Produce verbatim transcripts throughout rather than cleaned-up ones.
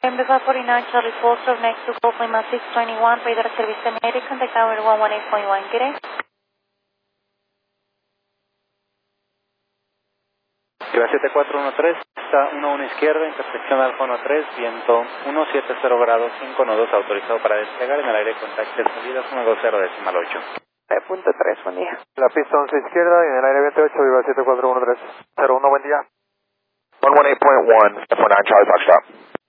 M B five forty-nine, Charlie Foster, next to Golf Lima six twenty-one, Radar Service American, contact tower one one eight point one, good day. Viva siete cuatro uno tres, está uno uno izquierda, intersección Alfa uno tres, viento uno siete cero grados, cinco nodos, autorizado para desplegar en el aire, contacto de salidas uno dos cero decimal ocho. nueve punto tres, buen día. La pista once izquierda y en el aire veintiocho, Viva siete cuatro uno tres, cero uno, buen día. one one eight point one, F one nine Charlie Foxtrot.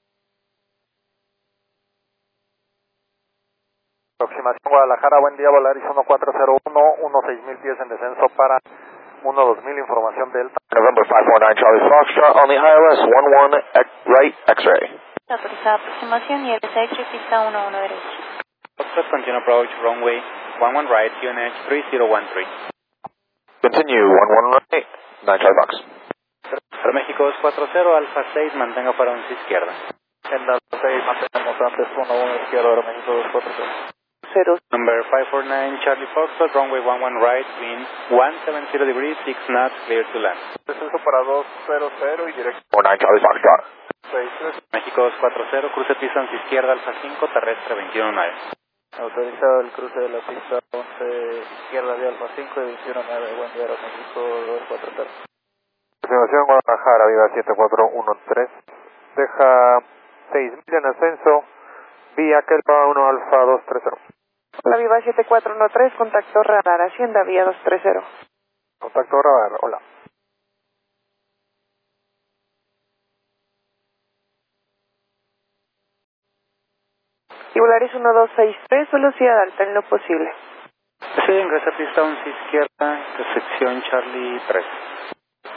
Aproximación Guadalajara, buen día, Volaris uno cuatro cero uno, uno seis mil pies en descenso para uno dos mil, información Delta. November five four nine Charlie Foxtrot on the I L S one one X, right X-ray. Autorizada aproximación y el S H, pista uno uno derecho. Foxtrot, continue approach, runway one one right, U N H three zero one three. Continue one one right, nine Charlie Fox. Para México dos cuatro cero, Alfa seis, mantenga para once izquierda. En la seis, mantenemos antes uno uno izquierda, ahora México dos cuatro cero. Cero. Number five four nine, Charlie Foxtrot, runway one one right, wind one seven zero degrees, six knots, clear to land. Descenso para dos cero cero y directo. four nine Charlie Foxtrot. seis tres. México dos cuatro cero, cruce pista once izquierda, Alfa cinco, terrestre veintiuno nueve. Autorizado el cruce de la pista once izquierda de Alfa cinco y veintiuno nueve, buen día, México dos cuatro cero. Aproximación Guadalajara, Viva siete cuatro uno tres, deja seis mil en ascenso, vía Kelpa uno Alfa dos tres cero. Hola, Viva siete cuatro uno tres, contacto radar, Hacienda, vía dos tres cero. Contacto radar, hola. Y Volaris uno dos seis tres, velocidad alta en lo posible. Sí, ingresa pista once izquierda, intersección Charlie tres.